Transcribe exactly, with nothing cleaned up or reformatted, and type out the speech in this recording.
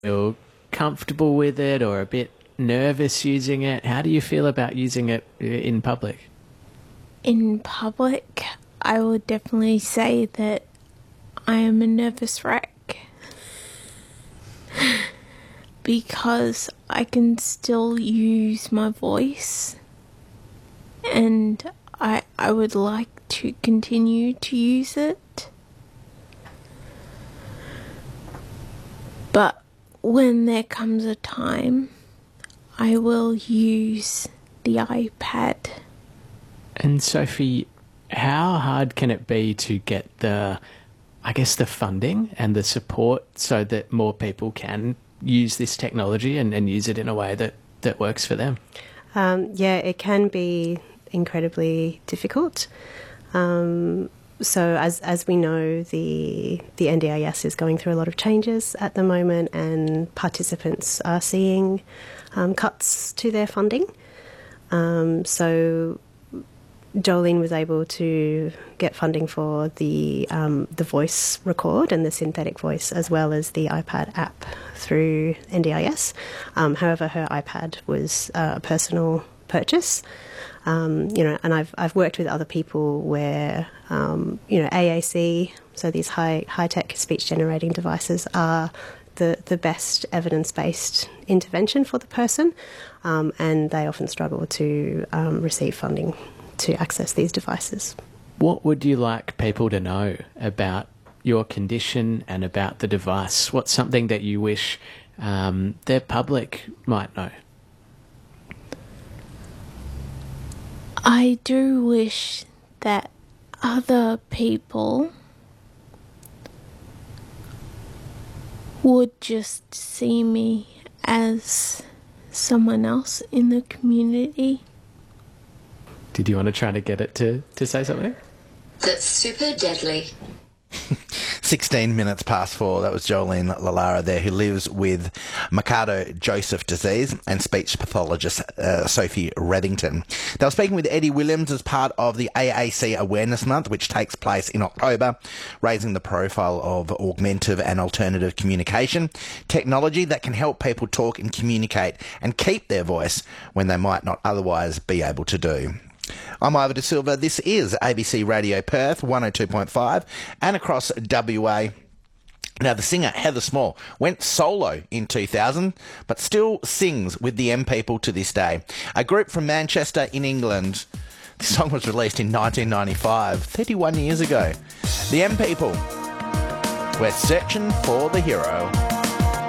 feel comfortable with it or a bit nervous using it? How do you feel about using it in public? In public, I would definitely say that I am a nervous wreck because I can still use my voice, and I I would like to continue to use it. But when there comes a time, I will use the iPad. And Sophie, how hard can it be to get the, I guess, the funding and the support so that more people can use this technology and, and use it in a way that, that works for them? Um, yeah, it can be incredibly difficult. Um, so as as we know, the the N D I S is going through a lot of changes at the moment, and participants are seeing um, cuts to their funding. Um, so Jolene was able to get funding for the um, the voice record and the synthetic voice, as well as the iPad app through N D I S. Um, however, her iPad was uh, a personal purchase. Um, you know, and I've I've worked with other people where um, you know A A C, so these high high tech speech generating devices are the the best evidence based intervention for the person, um, and they often struggle to um, receive funding to access these devices. What would you like people to know about your condition and about the device? What's something that you wish um, the public might know? I do wish that other people would just see me as someone else in the community. Did you want to try to get it to, to say something? That's super deadly. sixteen minutes past four. That was Jolene Lalara there, who lives with Mercado-Joseph disease, and speech pathologist uh, Sophie Reddington. They were speaking with Eddie Williams as part of the A A C Awareness Month, which takes place in October, raising the profile of augmentative and alternative communication, technology that can help people talk and communicate and keep their voice when they might not otherwise be able to do. I'm Ivor De Silva. This is A B C Radio Perth, one oh two point five, and across W A. Now, the singer Heather Small went solo in two thousand, but still sings with the M People to this day. A group from Manchester in England. The song was released in nineteen ninety-five, thirty-one years ago. The M People. We're searching for the hero.